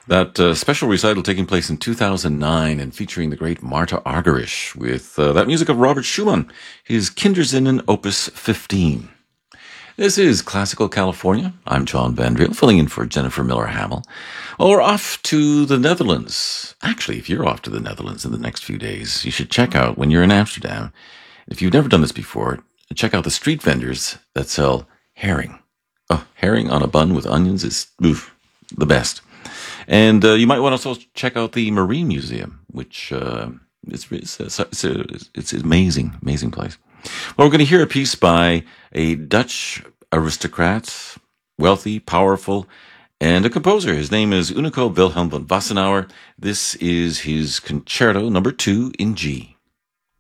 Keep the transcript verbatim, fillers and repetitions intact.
That uh, special recital taking place in two thousand nine and featuring the great Marta Argerich with uh, that music of Robert Schumann, his Kindersinnen Opus fifteen. This is Classical California. I'm John Vandriel, filling in for Jennifer Miller-Hamel. Well, we're off to the Netherlands. Actually, if you're off to the Netherlands in the next few days, you should check out, when you're in Amsterdam, if you've never done this before, check out the street vendors that sell herring. Oh, herring on a bun with onions is oof, the best. And uh, you might want to also check out the Marine Museum, which uh, it's, it's, it's, it's an amazing, amazing place. Well, we're going to hear a piece by a Dutch aristocrat, wealthy, powerful, and a composer. His name is Unico Wilhelm von Wassenaar. This is his concerto number two in G.